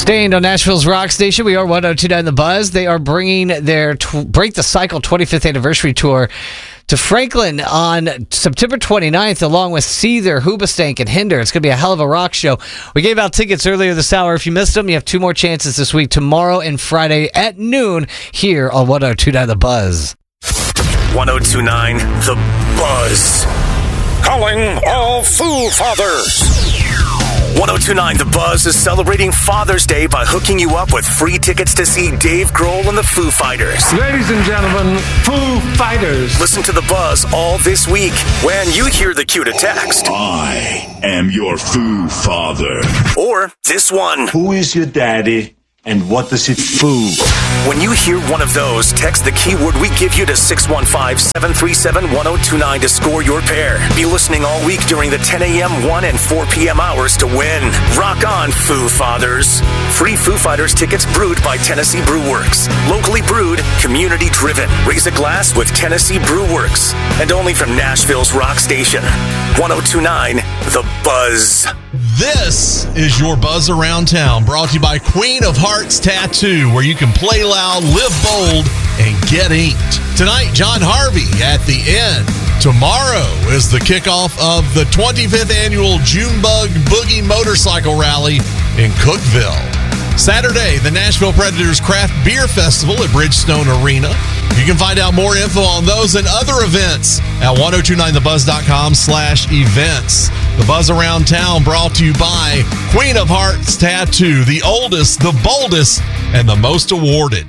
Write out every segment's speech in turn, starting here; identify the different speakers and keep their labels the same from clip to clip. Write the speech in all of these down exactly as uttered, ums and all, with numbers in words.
Speaker 1: Sustained on Nashville's Rock Station. We are one oh two point nine The Buzz. They are bringing their tw- Break the Cycle twenty-fifth anniversary tour to Franklin on September twenty-ninth, along with Seether, Hoobastank, and Hinder. It's going to be a hell of a rock show. We gave out tickets earlier this hour. If you missed them, you have two more chances this week, tomorrow and Friday at noon, here on one oh two point nine The Buzz.
Speaker 2: one oh two point nine The Buzz. Calling all Foo Fathers. one oh two point nine The Buzz is celebrating Father's Day by hooking you up with free tickets to see Dave Grohl and the Foo Fighters.
Speaker 3: Ladies and gentlemen, Foo Fighters.
Speaker 2: Listen to The Buzz all this week when you hear the cue to text.
Speaker 4: I am your Foo Father.
Speaker 2: Or this one.
Speaker 4: Who is your daddy and what does it foo?
Speaker 2: When you hear one of those, text the keyword we give you to six one five, seven three seven, one oh two nine to score your pair. Be listening all week during the ten a.m., one and four p.m. hours to win. Rock on, Foo Fathers. Free Foo Fighters tickets brewed by Tennessee Brew Works. Locally brewed, community driven. Raise a glass with Tennessee Brew Works. And only from Nashville's Rock Station. one oh two point nine The Buzz.
Speaker 5: This is your Buzz Around Town, brought to you by Queen of Hearts Tattoo, where you can play loud, live bold, and get inked. Tonight, John Harvey at the end. Tomorrow is the kickoff of the twenty-fifth annual Junebug Boogie Motorcycle Rally in Cookeville. Saturday, the Nashville Predators Craft Beer Festival at Bridgestone Arena. You can find out more info on those and other events at ten twenty-nine the buzz dot com slash events. The Buzz Around Town brought to you by Queen of Hearts Tattoo, the oldest, the boldest, and the most awarded.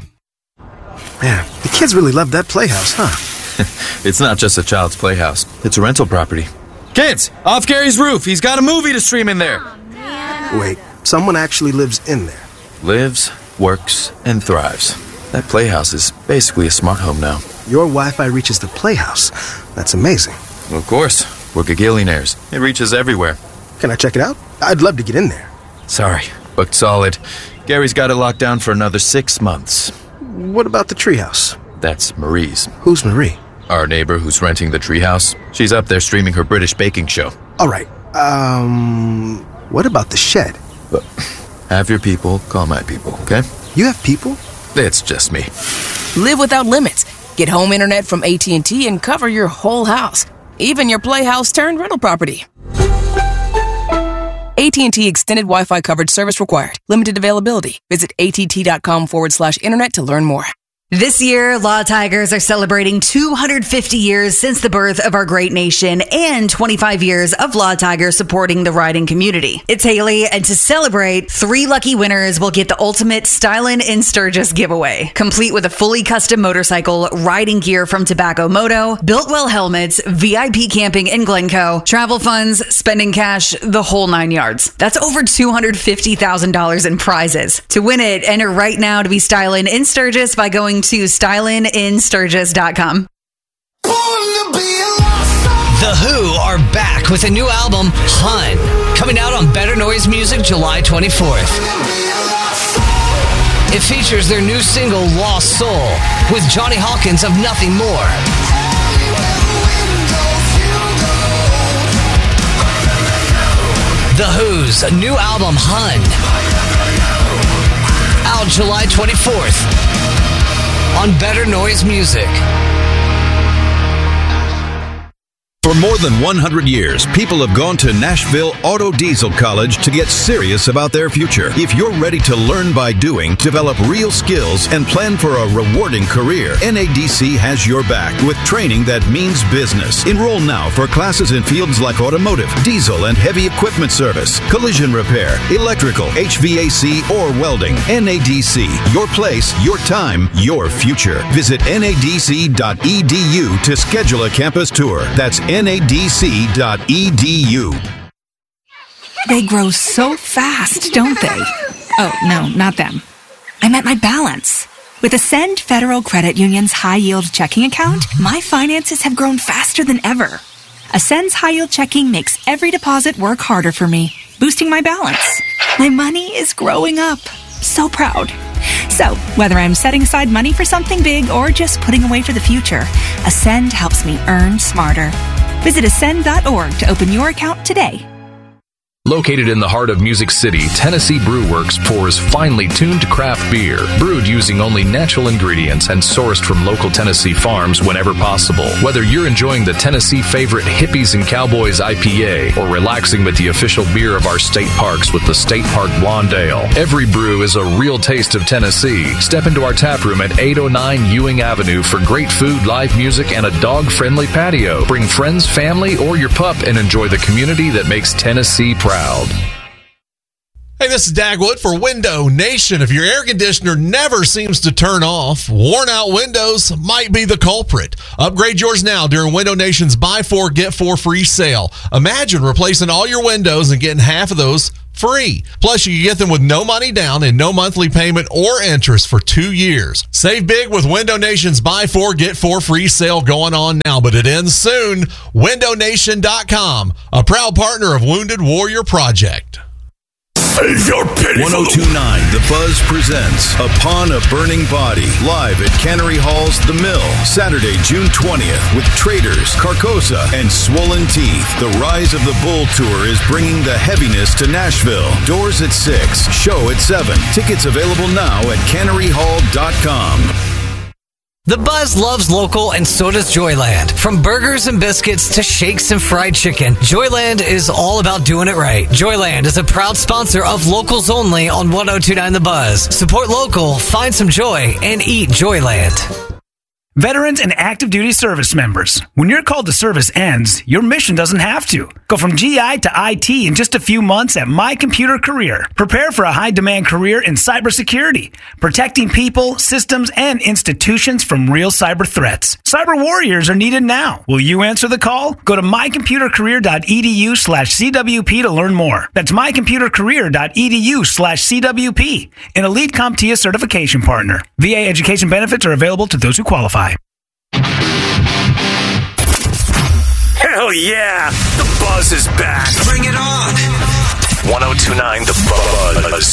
Speaker 6: Man, the kids really love that playhouse, huh?
Speaker 7: It's not just a child's playhouse. It's a rental property. Kids, off Gary's roof. He's got a movie to stream in there.
Speaker 6: Oh, Wait, someone actually lives in there.
Speaker 7: Lives, works, and thrives. That playhouse is basically a smart home now.
Speaker 6: Your Wi-Fi reaches the playhouse. That's amazing.
Speaker 7: Well, of course. We're gagillionaires. It reaches everywhere.
Speaker 6: Can I check it out? I'd love to get in there.
Speaker 7: Sorry, booked solid. Gary's got it locked down for another six months.
Speaker 6: What about the treehouse?
Speaker 7: That's Marie's.
Speaker 6: Who's Marie?
Speaker 7: Our neighbor who's renting the treehouse. She's up there streaming her British baking show.
Speaker 6: All right. Um, what about the shed?
Speaker 7: But have your people call my people, okay?
Speaker 6: You have people?
Speaker 7: It's just me.
Speaker 8: Live without limits. Get home internet from A T and T and cover your whole house. Even your playhouse turned rental property. A T and T Extended Wi-Fi coverage service required. Limited availability. Visit att.com forward slash internet to learn more.
Speaker 9: This year, Law Tigers are celebrating two hundred fifty years since the birth of our great nation and twenty-five years of Law Tigers supporting the riding community. It's Haley, and to celebrate, three lucky winners will get the ultimate Stylin' in Sturgis giveaway, complete with a fully custom motorcycle, riding gear from Tobacco Moto, Builtwell helmets, V I P camping in Glencoe, travel funds, spending cash, the whole nine yards. That's over two hundred fifty thousand dollars in prizes. To win it, enter right now to be Stylin' in Sturgis by going to stylin in sturgis dot com.
Speaker 1: The Who are back with a new album, Hun, coming out on Better Noise Music July twenty-fourth. It features their new single, Lost Soul, with Johnny Hawkins of Nothing More. The Who's new album, Hun, out July twenty-fourth. On Better Noise Music.
Speaker 10: For more than one hundred years, people have gone to Nashville Auto Diesel College to get serious about their future. If you're ready to learn by doing, develop real skills, and plan for a rewarding career, N A D C has your back with training that means business. Enroll now for classes in fields like automotive, diesel and heavy equipment service, collision repair, electrical, H V A C, or welding. N A D C, your place, your time, your future. Visit N A D C dot E D U to schedule a campus tour. That's N A D C dot E D U.
Speaker 11: They grow so fast, don't they? Oh, no, not them. I meant my balance. With Ascend Federal Credit Union's high-yield checking account, my finances have grown faster than ever. Ascend's high-yield checking makes every deposit work harder for me, boosting my balance. My money is growing up. So proud. So, whether I'm setting aside money for something big or just putting away for the future, Ascend helps me earn smarter. Visit ascend dot org to open your account today.
Speaker 12: Located in the heart of Music City, Tennessee Brew Works pours finely tuned craft beer, brewed using only natural ingredients and sourced from local Tennessee farms whenever possible. Whether you're enjoying the Tennessee favorite Hippies and Cowboys I P A or relaxing with the official beer of our state parks with the State Park Blonde Ale, every brew is a real taste of Tennessee. Step into our tap room at eight oh nine Ewing Avenue for great food, live music, and a dog-friendly patio. Bring friends, family, or your pup and enjoy the community that makes Tennessee proud.
Speaker 5: Hey, this is Dagwood for Window Nation. If your air conditioner never seems to turn off, worn out windows might be the culprit. Upgrade yours now during Window Nation's Buy Four, Get Four Free sale. Imagine replacing all your windows and getting half of those free. Plus, you can get them with no money down and no monthly payment or interest for two years. Save big with Window Nation's Buy Four, Get Four Free sale going on now, but it ends soon. window nation dot com, a proud partner of Wounded Warrior Project.
Speaker 10: Hey, you're petty. one oh two point nine The Buzz presents Upon a Burning Body, live at Cannery Hall's The Mill, Saturday, June twentieth, with Traders, Carcosa, and Swollen Teeth. The Rise of the Bull Tour is bringing the heaviness to Nashville. Doors at six, show at seven. Tickets available now at cannery hall dot com.
Speaker 1: The Buzz loves local, and so does Joyland. From burgers and biscuits to shakes and fried chicken, Joyland is all about doing it right. Joyland is a proud sponsor of Locals Only on one oh two point nine The Buzz. Support local, find some joy, and eat Joyland.
Speaker 13: Veterans and active duty service members, when your call to service ends, your mission doesn't have to. Go from G I to I T in just a few months at My Computer Career. Prepare for a high-demand career in cybersecurity, protecting people, systems, and institutions from real cyber threats. Cyber warriors are needed now. Will you answer the call? Go to my computer career dot e d u slash c w p to learn more. That's my computer career dot e d u slash c w p, an Elite CompTIA certification partner. V A education benefits are available to those who qualify.
Speaker 2: Hell yeah! The Buzz is back.
Speaker 14: Bring it on.
Speaker 2: one oh two point nine The Buzz.